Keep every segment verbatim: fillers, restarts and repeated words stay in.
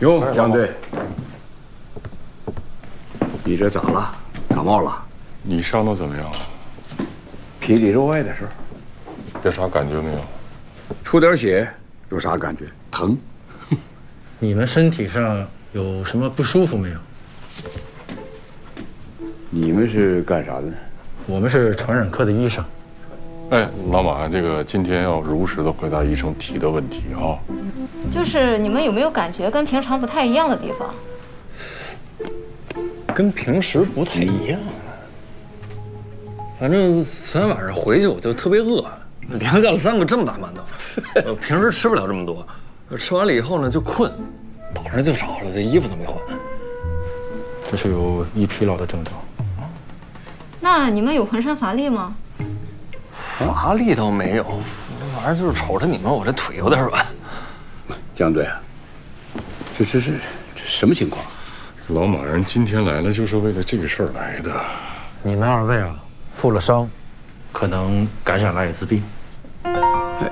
哟，江队，你这咋了？感冒了？ 你伤的怎么样？ 皮里肉外的事儿。 有啥感觉没有？ 出点血，有啥感觉？疼。 你们身体上有什么不舒服没有？ 你们是干啥的？ 我们是传染科的医生。 哎，老马，这个今天要如实的回答医生提的问题啊。 就是你们有没有感觉跟平常不太一样的地方？ 跟平时不太一样。反正昨天晚上回去我就特别饿，连干了三个这么大馒头。呃，平时吃不了这么多，吃完了以后呢就困，早上就着了，这衣服都没换。 这是有易疲劳的症状。 那你们有浑身乏力吗？ 乏力倒没有，反正就是瞅着你们，我这腿有点软。 江队，这这这这什么情况？ 老马人今天来了，就是为了这个事儿来的。 你们二位啊，负了伤，可能感染了艾滋病。 哎，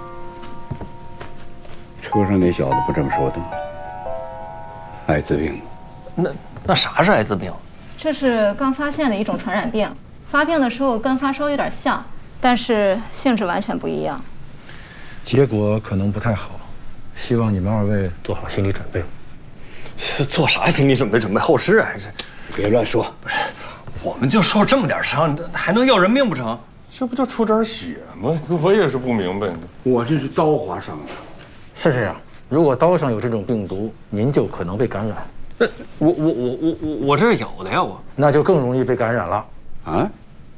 车上那小子不这么说的吗？艾滋病。 那那啥是艾滋病？ 这是刚发现的一种传染病，发病的时候跟发烧有点像，但是性质完全不一样。 结果可能不太好，希望你们二位做好心理准备。 做啥心理准备？准备后事啊？这别乱说。 不是，我们就受这么点伤，还能要人命不成？ 这不就出点血吗？我也是不明白。 我这是刀划伤的。 是这样，如果刀上有这种病毒，您就可能被感染。 那我我我我我我这有的呀，我那就更容易被感染了。 啊？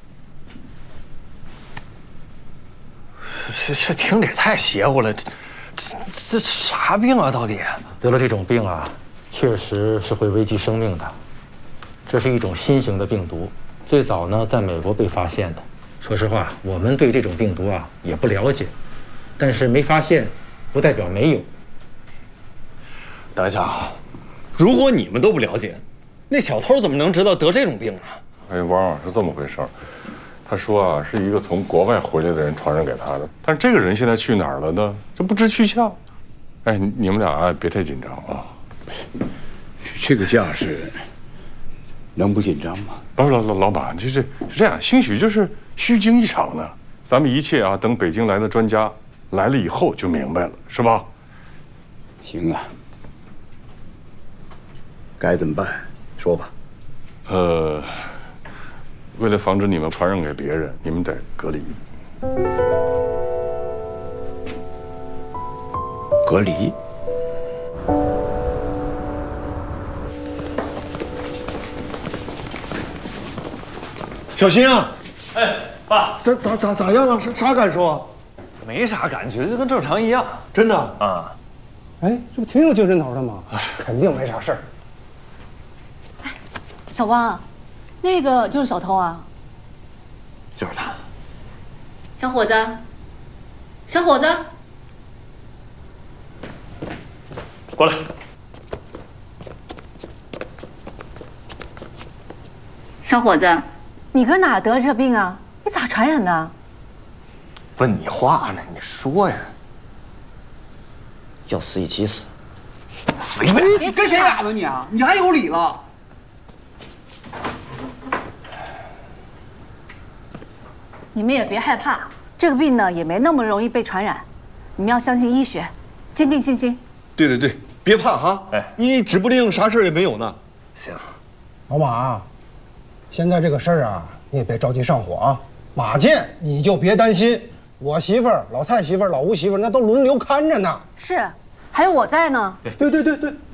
这这听着也太邪乎了，这这这啥病啊？到底得了这种病啊，确实是会危及生命的。这是一种新型的病毒，最早呢在美国被发现的。说实话，我们对这种病毒啊也不了解，但是没发现，不代表没有。 等一下啊，如果你们都不了解，那小偷怎么能知道得这种病呢？ 哎，王老是这么回事儿。他说啊，是一个从国外回来的人传染给他的，但是这个人现在去哪儿了呢？这不知去向。哎，你们俩啊，别太紧张啊。 这个架势，能不紧张吗？ 不是老老老板，就是是这样，兴许就是虚惊一场呢。咱们一切啊，等北京来的专家来了以后就明白了，是吧？ 行啊。该怎么办？说吧。 呃。为了防止你们传染给别人，你们得隔离。 隔离？ 小新啊！ 哎，爸， 这咋咋咋样了？啥啥感受啊？ 没啥感觉，就跟正常一样。 真的啊？ 哎，这不挺有精神头的吗？肯定没啥事儿。 哎，小汪。那个就是小偷啊， 就是他。 小伙子，小伙子， 过来。 小伙子，你搁哪得这病啊？你咋传染的？ 问你话呢，你说呀。 要死一起死。 随便。 你跟谁打的你啊？你还有理了？ 你们也别害怕，这个病呢也没那么容易被传染，你们要相信医学，坚定信心。 对对对，别怕哈，哎，你指不定啥事儿也没有呢。 行， 老马，现在这个事儿啊，你也别着急上火啊。马健，你就别担心，我媳妇儿、老蔡媳妇儿、老吴媳妇儿那都轮流看着呢。 是，还有我在呢。 对对对对，